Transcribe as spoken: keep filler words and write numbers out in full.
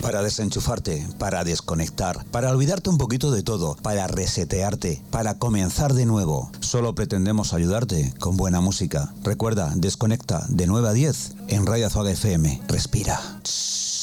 para desenchufarte, para desconectar, para olvidarte un poquito de todo, para resetearte, para comenzar de nuevo. Solo pretendemos ayudarte con buena música. Recuerda, desconecta de nueve a diez en Radio Azuaga F M. Respira. Shh.